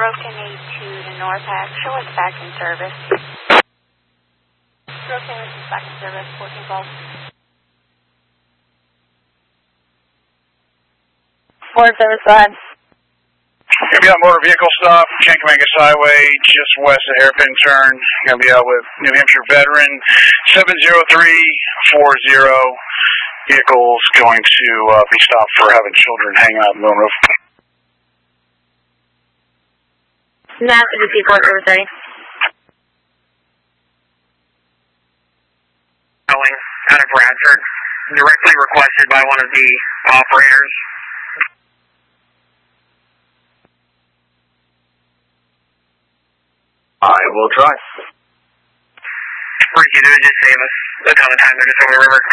Broken 82 to NORPAC. Show us back in service. Broken, this is back in service. 14 Gulf. 475. Gonna be on motor vehicle stop, Chankamangas Highway, just west of Hairpin Turn. Gonna be out with New Hampshire veteran 70340. Vehicle's going to be stopped for having children hanging out in the moonroof. Massive to Seaport Riverside. Calling out of Bradford, directly requested by one of the operators. I will try. What you do is just save us a ton of time there just over the river.